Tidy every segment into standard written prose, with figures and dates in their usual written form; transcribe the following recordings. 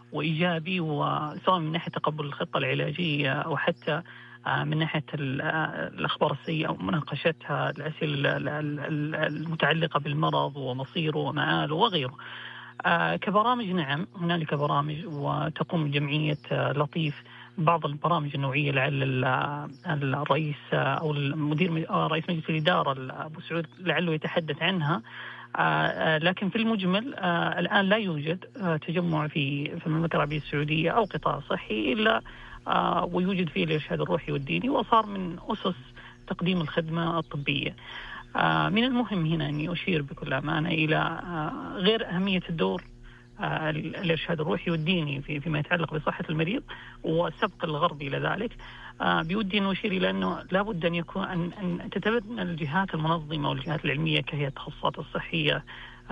وإيجابي، وسواء من ناحية تقبل الخطة العلاجية أو حتى من ناحية الأخبار السيئة أو مناقشتها، الأسئلة المتعلقة بالمرض ومصيره ومآله وغيره. كبرامج نعم هنالك برامج، وتقوم جمعية لطيف بعض البرامج النوعية. لعل الرئيس أو رئيس مجلس الإدارة أبو سعود لعله يتحدث عنها. لكن في المجمل الآن لا يوجد تجمع في المملكة العربية السعودية أو قطاع صحي إلا ويوجد فيه الإرشاد الروحي والديني، وصار من أسس تقديم الخدمة الطبية. من المهم هنا أني أشير بكل أمانة إلى غير أهمية الدور الإرشاد الروحي والديني فيما يتعلق بصحة المريض وسبق الغرب إلى ذلك. بودي أن أشير إلى أنه لابد أن يكون أن تتبنى الجهات المنظمة والجهات العلمية كهيئة التخصصات الصحية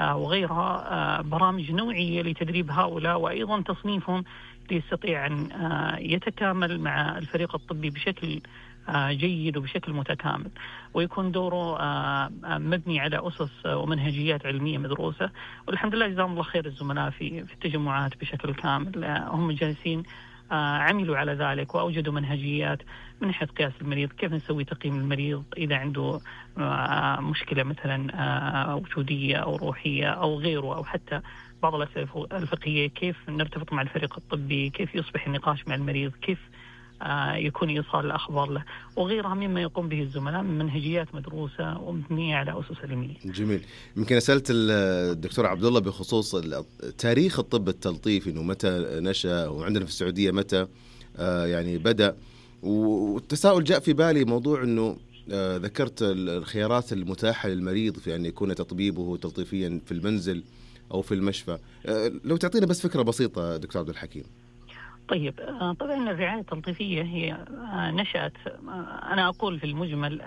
وغيرها برامج نوعية لتدريب هؤلاء، وأيضا تصنيفهم ليستطيع أن يتكامل مع الفريق الطبي بشكل جيد وبشكل متكامل، ويكون دوره مبني على أسس ومنهجيات علمية مدروسة. والحمد لله جزاهم الله خير الزملاء في التجمعات بشكل كامل، هم جالسين عملوا على ذلك وأوجدوا منهجيات من ناحية قياس المريض، كيف نسوي تقييم المريض إذا عنده مشكلة مثلا وجودية أو روحية أو غيره، أو حتى بعض الأسئلة الفقهية، كيف نرتبط مع الفريق الطبي، كيف يصبح النقاش مع المريض، كيف يكون إيصال الأخبار له، وغيرها مما يقوم به الزملاء من منهجيات مدروسة ومبنية على أسس علمية. جميل. يمكن أسألت الدكتور عبد الله بخصوص تاريخ الطب التلطيفي، إنه متى نشأ وعندنا في السعودية متى يعني بدأ، والتساؤل جاء في بالي موضوع إنه ذكرت الخيارات المتاحة للمريض في أن يكون تطبيبه تلطيفيا في المنزل أو في المشفى. لو تعطينا بس فكرة بسيطة دكتور عبد الحكيم. طيب، طبعا الرعاية التلطيفية هي نشأت، أنا أقول في المجمل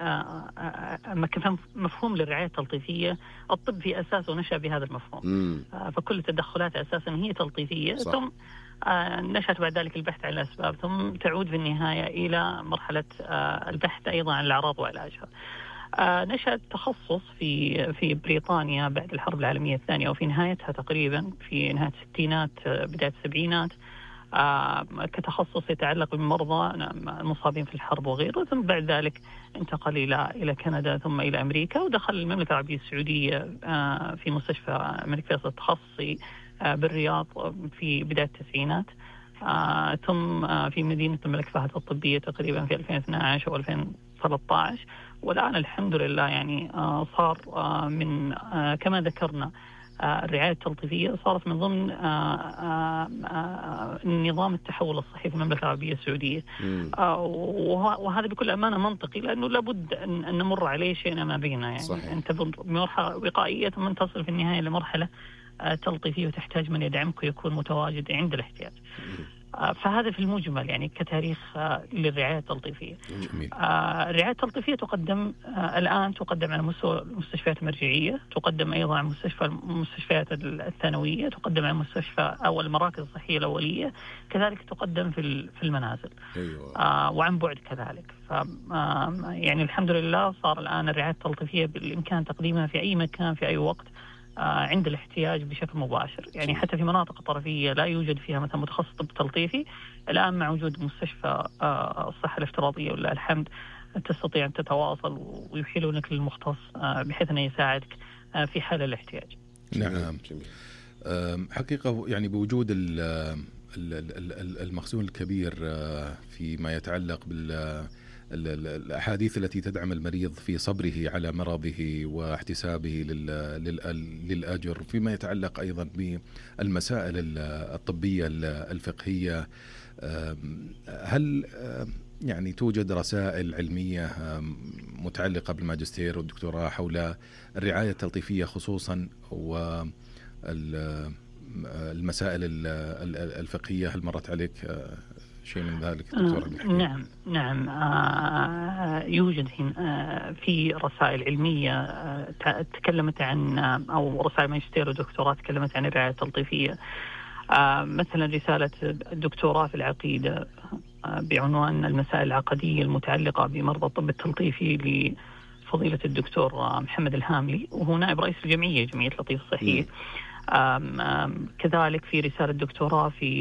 مفهوم للرعاية التلطيفية، الطب في أساسه نشأ بهذا المفهوم. فكل التدخلات أساسا هي تلطيفية، صح. ثم نشأت بعد ذلك البحث عن الأسباب، ثم تعود في النهاية إلى مرحلة البحث أيضا عن الأعراض وعلاجها. نشأت تخصص في بريطانيا بعد الحرب العالمية الثانية، أو في نهايتها تقريبا في نهاية الستينات بداية السبعينات، كتخصص يتعلق بالمرضى المصابين في الحرب وغيره. ثم بعد ذلك انتقل إلى كندا ثم إلى أمريكا، ودخل المملكة العربية السعودية في مستشفى الملك فيصل التخصصي بالرياض في بداية التسعينات، ثم في مدينة الملك فهد الطبية تقريبا في 2012 أو 2013. والآن الحمد لله يعني صار من كما ذكرنا الرعاية التلطيفية صارت من ضمن نظام التحول الصحي في المملكة العربية السعودية. وهذا بكل أمانة منطقي، لأنه لابد أن نمر عليه شيئا ما بيننا، يعني أنت بمرحلة وقائية ثم تصل في النهاية لمرحلة تلطيفية وتحتاج من يدعمك ويكون متواجد عند الاحتياج. فهذا في المجمل يعني كتاريخ للرعاية التلطيفية. الرعاية التلطيفية تقدم الآن على مستوى المستشفيات المرجعية، تقدم أيضا على المستشفيات الثانوية، تقدم على المستشفى أو المراكز الصحية الأولية، كذلك تقدم في المنازل. وعن بعد كذلك. يعني الحمد لله صار الآن الرعاية التلطيفية بالإمكان تقديمها في أي مكان في أي وقت عند الاحتياج بشكل مباشر. يعني حتى في مناطق طرفية لا يوجد فيها مثلا متخصص طب تلطيفي، الآن مع وجود مستشفى الصحة الافتراضية ولله الحمد تستطيع أن تتواصل ويحيلونك للمختص بحيث أنه يساعدك في حال الاحتياج. نعم. حقيقة يعني بوجود المخزون الكبير فيما يتعلق الأحاديث التي تدعم المريض في صبره على مرضه واحتسابه للأجر، فيما يتعلق أيضا بالمسائل الطبية الفقهية. هل يعني توجد رسائل علمية متعلقة بالماجستير والدكتوراه حول الرعاية التلطيفية خصوصا والمسائل الفقهية؟ هل مرت عليك شيء من ذلك دكتور؟ نعم يوجد في رسائل علمية تكلمت عن، أو رسائل ماجستير ودكتوراه تكلمت عن الرعاية التلطيفية. مثلا رسالة الدكتوراه في العقيدة بعنوان المسائل العقدية المتعلقة بمرضى الطب التلطيفي لفضيلة الدكتور محمد الهاملي، وهو نائب رئيس جمعية لطيف الصحية. كذلك في رسالة دكتوراه في